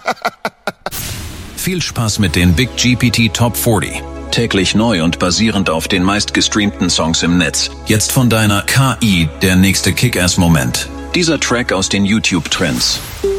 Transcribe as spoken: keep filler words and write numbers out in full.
Viel Spaß mit den Big G P T Top vierzig. Täglich neu und basierend auf den meistgestreamten Songs im Netz. Jetzt von deiner K I der nächste Kick-Ass-Moment. Dieser Track aus den YouTube-Trends.